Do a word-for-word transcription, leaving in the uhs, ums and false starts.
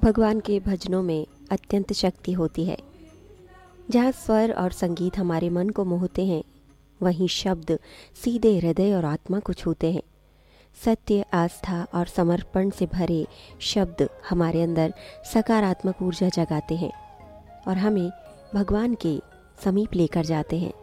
भगवान के भजनों में अत्यंत शक्ति होती है। जहाँ स्वर और संगीत हमारे मन को मोहते हैं, वहीं शब्द सीधे हृदय और आत्मा को छूते हैं। सत्य, आस्था और समर्पण से भरे शब्द हमारे अंदर सकारात्मक ऊर्जा जगाते हैं और हमें भगवान के समीप लेकर जाते हैं।